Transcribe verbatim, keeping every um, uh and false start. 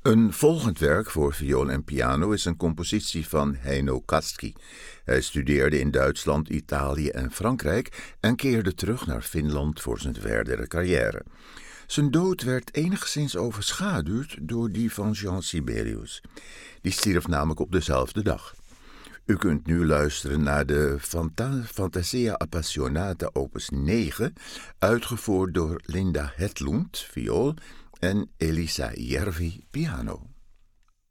Een volgend werk voor viool en piano is een compositie van Heino Kaski. Hij studeerde in Duitsland, Italië en Frankrijk en keerde terug naar Finland voor zijn verdere carrière. Zijn dood werd enigszins overschaduwd door die van Jean Sibelius. Die stierf namelijk op dezelfde dag. U kunt nu luisteren naar de Fanta- Fantasia Appassionata opus negen, uitgevoerd door Linda Hedlund, viool, en Elisa Järvi, piano.